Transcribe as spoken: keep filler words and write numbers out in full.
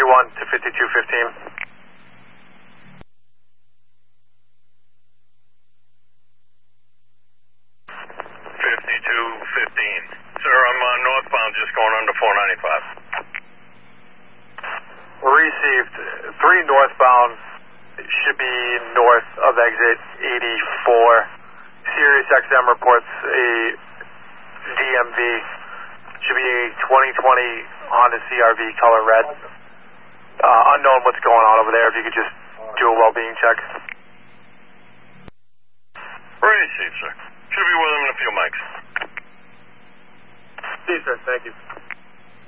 one to fifty-two fifteen. fifty-two fifteen. Sir, I'm uh, northbound, just going under four ninety-five. Received. three northbound. Should be north of exit eighty-four. Sirius X M reports a D M V. Should be a twenty twenty Honda C R V color red. Uh, unknown what's going on over there. If you could just do a well-being check. Received, sir. Should be with him in a few mics. See you, sir. Thank you.